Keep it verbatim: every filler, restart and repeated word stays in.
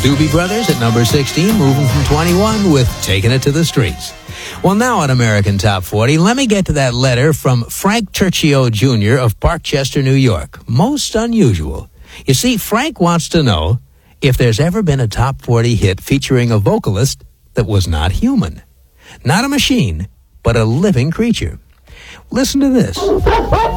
Doobie Brothers at number sixteen, moving from twenty-one with Taking It to the Streets. Well, now on American Top forty, let me get to that letter from Frank Turcio Junior of Parkchester, New York. Most unusual. You see, Frank wants to know if there's ever been a Top forty hit featuring a vocalist that was not human. Not a machine, but a living creature. Listen to this.